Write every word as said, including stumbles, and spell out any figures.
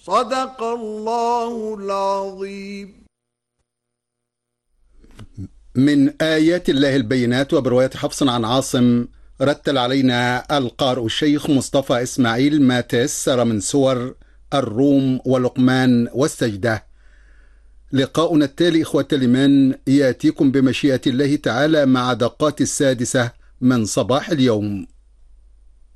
صدق الله العظيم. من آيات الله البينات. وبرواية حفص عن عاصم رتل علينا القارئ الشيخ مصطفى إسماعيل ما تيسر من سور الروم ولقمان والسجدة. لقاؤنا التالي إخوة الإيمان يأتيكم بمشيئة الله تعالى مع دقات السادسة من صباح اليوم.